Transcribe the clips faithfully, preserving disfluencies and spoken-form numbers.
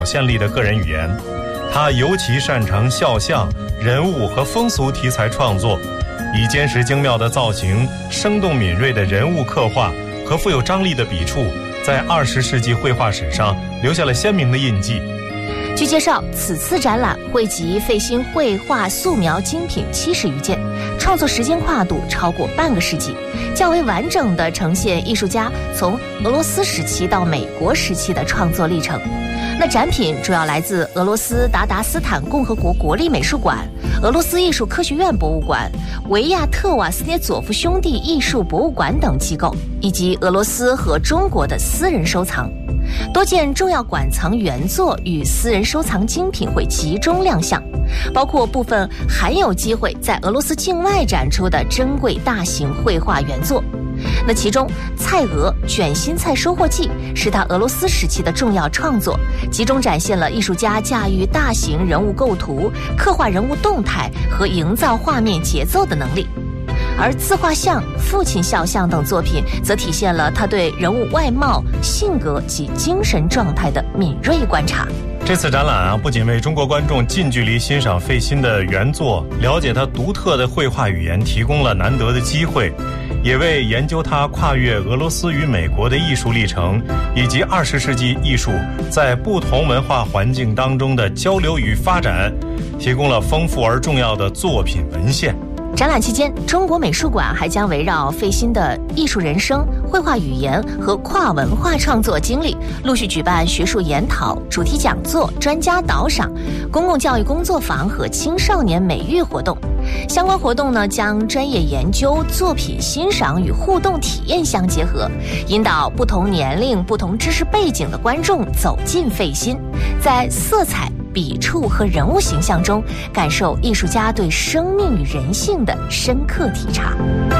现力的个人语言。他尤其擅长肖像、人物和风俗题材创作，以坚实精妙的造型、生动敏锐的人物刻画和富有张力的笔触，在二十世纪绘画史上留下了鲜明的印记。 据介绍，此次展览汇集费心绘画素描精品七十余件，创作时间跨度超过半个世纪，较为完整地呈现艺术家从俄罗斯时期到美国时期的创作历程。那展品主要来自俄罗斯达达斯坦共和国国立美术馆、俄罗斯艺术科学院博物馆、维亚特瓦斯涅佐夫兄弟艺术博物馆等机构，以及俄罗斯和中国的私人收藏。多件重要馆藏原作与私人收藏精品会集中亮相，包括部分还有机会在俄罗斯境外展出的珍贵大型绘画原作。那其中《菜鹅卷心菜收获记》是他俄罗斯时期的重要创作，集中展现了艺术家驾驭大型人物构图、刻画人物动态和营造画面节奏的能力。而自画像、父亲肖像等作品则体现了他对人物外貌、性格及精神状态的敏锐观察。 这次展览啊，不仅为中国观众近距离欣赏费心的原作，了解他独特的绘画语言提供了难得的机会，也为研究他跨越俄罗斯与美国的艺术历程，以及二十世纪艺术在不同文化环境当中的交流与发展，提供了丰富而重要的作品文献。 展览期间，中国美术馆还将围绕费心的艺术人生、绘画语言和跨文化创作经历，陆续举办学术研讨、主题讲座、专家导赏、公共教育工作坊和青少年美育活动。相关活动呢，将专业研究、作品欣赏与互动体验相结合，引导不同年龄、不同知识背景的观众走进费心，在色彩、笔触和人物形象中感受艺术家对生命与人性的深刻体察。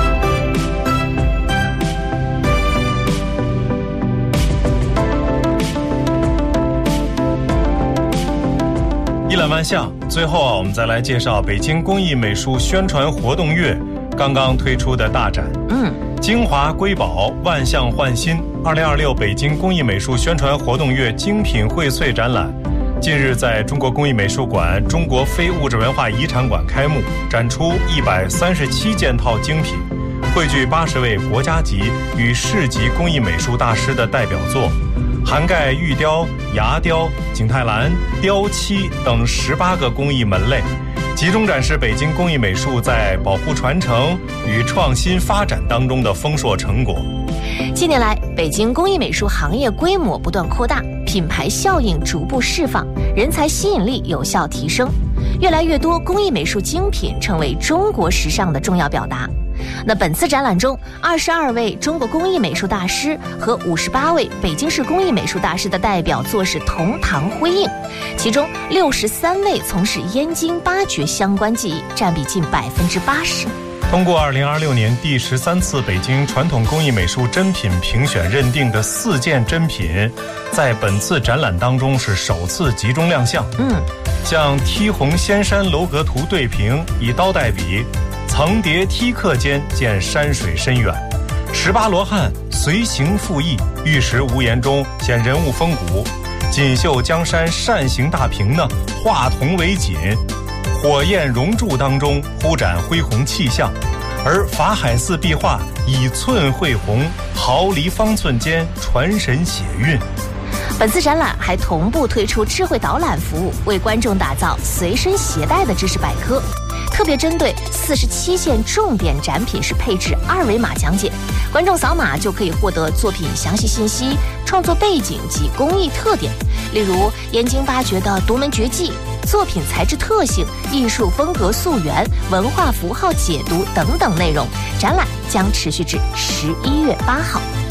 一览万象，最后啊，我们再来介绍北京工艺美术宣传活动月刚刚推出的大展， 嗯， 精华瑰宝，万象焕新。二零二六北京工艺美术宣传活动月精品荟萃展览近日在中国工艺美术馆中国非物质文化遗产馆开幕，展出一百三十七件套精品，汇聚八十位国家级与市级工艺美术大师的代表作，涵盖玉雕、牙雕、景泰蓝、雕漆等十八个工艺门类，集中展示北京工艺美术在保护传承与创新发展当中的丰硕成果。 近年来，北京工艺美术行业规模不断扩大，品牌效应逐步释放，人才吸引力有效提升，越来越多工艺美术精品成为中国时尚的重要表达。那本次展览中，二十二位中国工艺美术大师和五十八位北京市工艺美术大师的代表作是同堂辉映，其中六十三位从事燕京八绝相关技艺，占比近百分之八十。 通过二零二六年第十三次北京传统工艺美术珍品评选认定的四件珍品，在本次展览当中是首次集中亮相。 嗯， 像梯红仙山楼阁图对平，以刀代笔，层叠梯刻间见山水深远；十八罗汉随形复意，玉石无言中显人物风骨；锦绣江山扇形大屏呢，画铜为锦，火焰熔铸当中铺展恢宏气象；而法海寺壁画以寸绘红，毫厘方寸间传神写韵。 本次展览还同步推出智慧导览服务，为观众打造随身携带的知识百科，特别针对四十七件重点展品是配置二维码讲解，观众扫码就可以获得作品详细信息、创作背景及工艺特点，例如燕京八绝的独门绝技、作品材质特性、艺术风格溯源、文化符号解读等等内容。展览将持续至十一月八号。